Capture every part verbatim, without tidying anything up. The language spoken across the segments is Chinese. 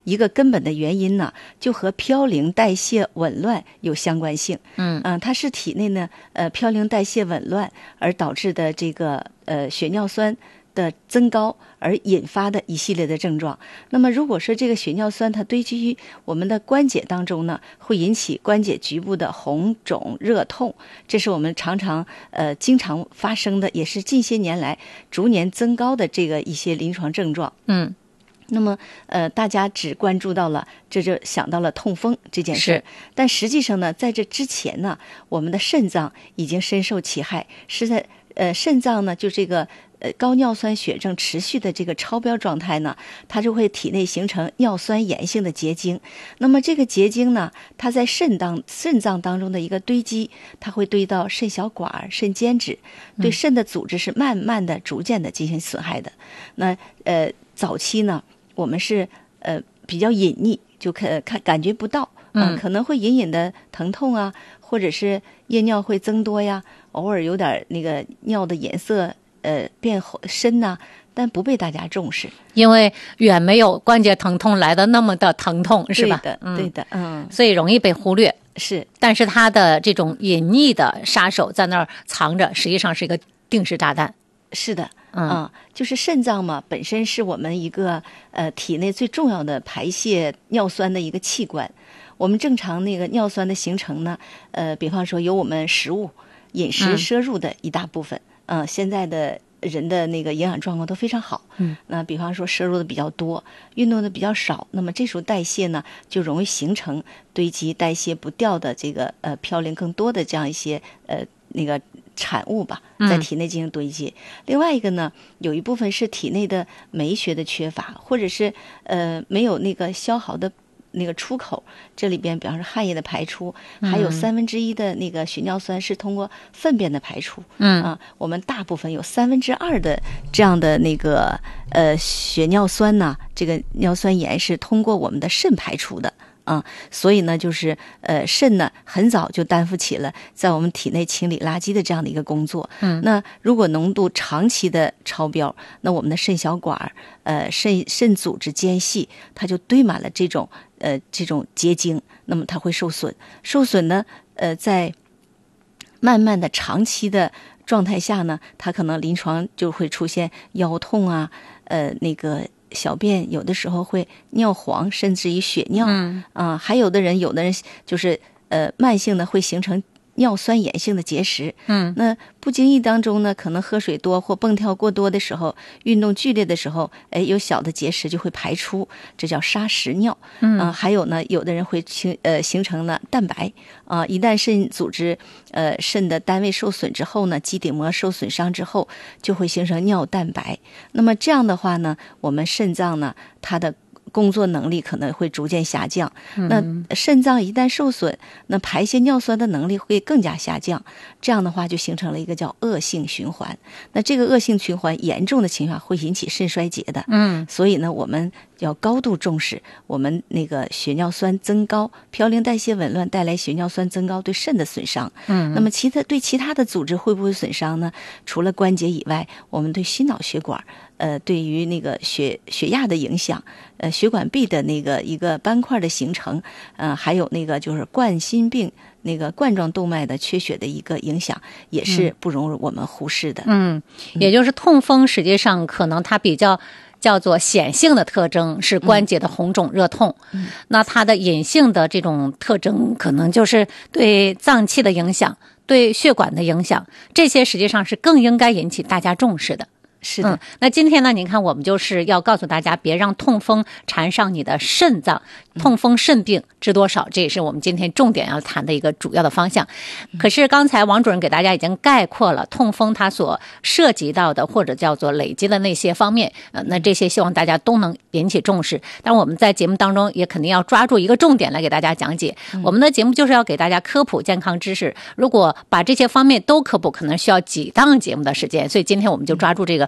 一个根本的原因呢，就和嘌呤代谢紊乱有相关性。 嗯嗯、呃，它是体内呢呃嘌呤代谢紊乱而导致的这个呃血尿酸的增高而引发的一系列的症状。那么如果说这个血尿酸它堆积于我们的关节当中呢，会引起关节局部的红肿热痛，这是我们常常呃经常发生的，也是近些年来逐年增高的这个一些临床症状。 嗯。 那么，呃，大家只关注到了，这就想到了痛风这件事。但实际上呢，在这之前呢，我们的肾脏已经深受其害。是在呃，肾脏呢，就这个呃高尿酸血症持续的这个超标状态呢，它就会体内形成尿酸盐性的结晶。那么这个结晶呢，它在肾当肾脏当中的一个堆积，它会堆到肾小管、肾间质，对肾的组织是慢慢的、逐渐的进行损害的。那呃，早期呢，我们是呃比较隐匿，就可看感觉不到，嗯、呃，可能会隐隐的疼痛啊，或者是夜尿会增多呀，偶尔有点那个尿的颜色呃变深呐、啊，但不被大家重视， 因为远没有关节疼痛来的那么的疼痛，是吧？ 对的，嗯、对的，嗯， 所以容易被忽略。 是， 但是它的这种隐匿的杀手在那儿藏着，实际上是一个定时炸弹。 是的。 嗯、 啊，就是肾脏嘛，本身是我们一个呃体内最重要的排泄尿酸的一个器官。我们正常那个尿酸的形成呢，呃，比方说有我们食物饮食摄入的一大部分。嗯、呃，现在的人的那个营养状况都非常好。 嗯， 那比方说摄入的比较多，运动的比较少，那么这时候代谢呢就容易形成堆积代谢不掉的这个呃嘌呤更多的这样一些呃那个产物吧，在体内进行堆积。嗯、另外一个呢，有一部分是体内的酶血的缺乏，或者是呃没有那个消耗的那个出口，这里边比方说汗液的排出，还有三分之一的那个血尿酸是通过粪便的排出。 嗯啊，我们大部分有三分之二的这样的那个呃血尿酸呢，这个尿酸盐是通过我们的肾排出的。啊、嗯，所以呢，就是呃，肾呢很早就担负起了在我们体内清理垃圾的这样的一个工作。 嗯， 那如果浓度长期的超标，那我们的肾小管、呃肾肾组织间隙，它就堆满了这种呃这种结晶，那么它会受损。受损呢，呃，在慢慢的长期的状态下呢，它可能临床就会出现腰痛啊，呃，那个。小便有的时候会尿黄，甚至于血尿。 嗯啊、呃，还有的人，有的人就是呃慢性的会形成尿酸盐性的结石。 嗯， 那不经意当中呢，可能喝水多或蹦跳过多的时候，运动剧烈的时候，哎，有小的结石就会排出，这叫沙石尿。 嗯、 呃，还有呢，有的人会形呃形成了蛋白啊、呃，一旦肾组织呃肾的单位受损之后呢，基底膜受损伤之后，就会形成尿蛋白。那么这样的话呢，我们肾脏呢，它的工作能力可能会逐渐下降。那肾脏一旦受损，那排泄尿酸的能力会更加下降。这样的话，就形成了一个叫恶性循环。那这个恶性循环严重的情况会引起肾衰竭的。 嗯， 所以呢，我们要高度重视我们那个血尿酸增高、嘌呤代谢紊乱带来血尿酸增高对肾的损伤。 嗯， 那么其他对其他的组织会不会损伤呢？除了关节以外，我们对心脑血管。呃，对于那个血血压的影响，呃，血管壁的那个一个斑块的形成，呃，还有那个就是冠心病那个冠状动脉的缺血的一个影响，也是不容我们忽视的。 嗯，也就是痛风实际上可能它比较叫做显性的特征是关节的红肿热痛， 嗯、 那它的隐性的这种特征可能就是对脏器的影响、对血管的影响，这些实际上是更应该引起大家重视的。 是的、 嗯，那今天呢，您看我们就是要告诉大家，别让痛风缠上你的肾脏，痛风肾病知多少，这也是我们今天重点要谈的一个主要的方向。可是刚才王主任给大家已经概括了痛风它所涉及到的或者叫做累积的那些方面，呃，那这些希望大家都能引起重视。但我们在节目当中也肯定要抓住一个重点来给大家讲解。我们的节目就是要给大家科普健康知识，如果把这些方面都科普，可能需要几档节目的时间，所以今天我们就抓住这个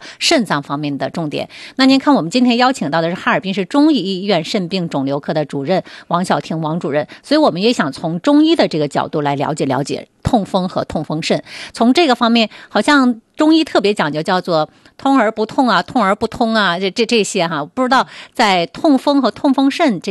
肾脏方面的重点。那您看，我们今天邀请到的是哈尔滨市中医医院肾病肿瘤科的主任王晓婷王主任，所以我们也想从中医的这个角度来了解了解痛风和痛风肾。从这个方面，好像中医特别讲究叫做通而不痛啊，痛而不通啊，这这这些哈，不知道在痛风和痛风肾这